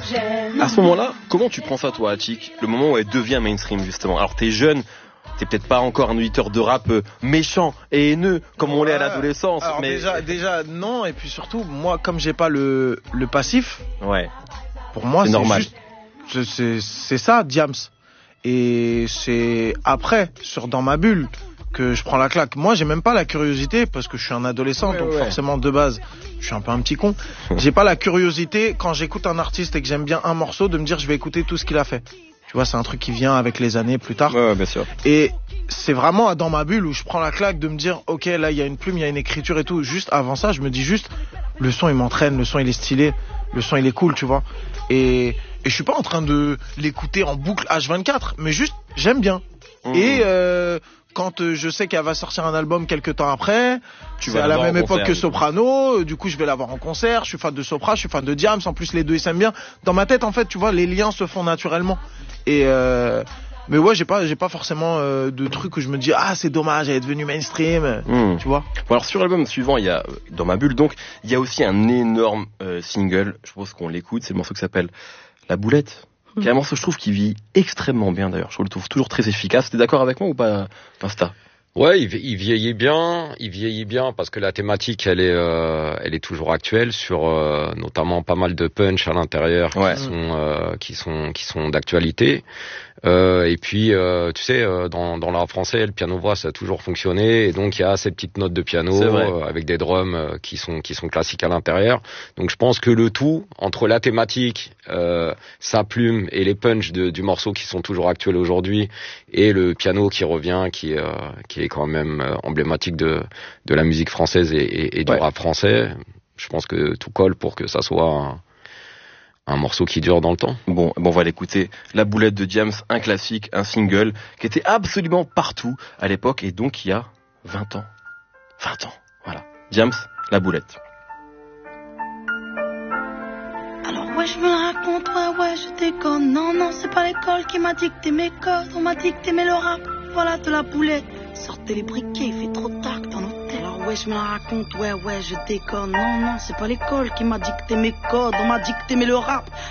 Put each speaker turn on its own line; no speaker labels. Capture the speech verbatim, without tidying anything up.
À ce moment-là, comment tu prends ça toi, Attic? Le moment où elle devient mainstream justement. Alors t'es jeune, t'es peut-être pas encore un auditeur de rap euh, méchant et haineux comme on
Ouais.
l'est à l'adolescence.
Alors
Mais
déjà, déjà non, et puis surtout, moi, comme j'ai pas le, le passif,
ouais,
pour moi,
c'est
c'est
normal.
juste, c'est, c'est, c'est ça, Diams. Et c'est après, sur Dans ma bulle, que je prends la claque. Moi, j'ai même pas la curiosité, parce que je suis un adolescent,
Ouais,
donc
ouais.
forcément, de base, je suis un peu un petit con. J'ai pas la curiosité, quand j'écoute un artiste et que j'aime bien un morceau, de me dire, je vais écouter tout ce qu'il a fait. Tu vois, c'est un truc qui vient avec les années plus tard.
Ouais, ouais, bien sûr.
Et c'est vraiment à Dans ma bulle où je prends la claque de me dire, ok, là, il y a une plume, il y a une écriture et tout. Juste avant ça, je me dis juste, le son, il m'entraîne, le son, il est stylé, le son, il est cool, tu vois. Et, et je suis pas en train de l'écouter en boucle H vingt-quatre, mais juste, j'aime bien.
Mmh.
Et euh, quand euh, je sais qu'elle va sortir un album quelques temps après,
Tu
c'est
vas
à
la
la
voir
même
en
époque
concert,
que
du coup.
Soprano, euh, du coup je vais la voir en concert, je suis fan de Sopra, je suis fan de Diams, en plus les deux ils s'aiment bien. Dans ma tête en fait, tu vois, les liens se font naturellement. Et euh, mais ouais, j'ai pas j'ai pas forcément euh, de trucs où je me dis ah c'est dommage, elle est devenue mainstream,
Mmh.
tu vois.
Bon, alors sur l'album suivant, il y a euh, Dans ma bulle, donc il y a aussi un énorme euh, single. Je pense qu'on l'écoute. C'est le morceau qui s'appelle La Boulette. Qui est un morceau, je trouve, qui vit extrêmement bien d'ailleurs. Je trouve le trouve toujours très efficace. T'es d'accord avec moi ou pas, Insta?
Ouais, il, il vieillit bien, il vieillit bien parce que la thématique, elle est, euh, elle est toujours actuelle sur euh, notamment pas mal de punch à l'intérieur
Ouais.
qui sont, euh, qui sont, qui sont d'actualité. Euh, et puis, euh, tu sais, euh, dans, dans l'art français, le piano-voix, ça a toujours fonctionné, et donc il y a ces petites notes de piano
C'est vrai.
euh, avec des drums euh, qui sont, qui sont classiques à l'intérieur. Donc, je pense que le tout entre la thématique, euh, sa plume et les punchs de, du morceau qui sont toujours actuels aujourd'hui, et le piano qui revient, qui, euh, qui est quand même euh, emblématique de, de la musique française et, et, et du
Ouais.
rap français. Je pense que tout colle pour que ça soit un, un morceau qui dure dans le temps.
Bon, bon, on va l'écouter. La Boulette de Diams, un classique, un single qui était absolument partout à l'époque et donc il y a vingt ans. vingt ans, voilà. Diams, La Boulette.
Alors ouais je me raconte, ouais ouais je déconne. Non non c'est pas l'école qui m'a dicté mes codes. On m'a dicté mais le rap, voilà de la boulette. Sortez les briquets, il fait trop tard dans l'hôtel. Alors ouais je me la raconte, ouais ouais je déconne. Non non c'est pas l'école qui m'a dicté mes codes. On m'a dicté mais le rap,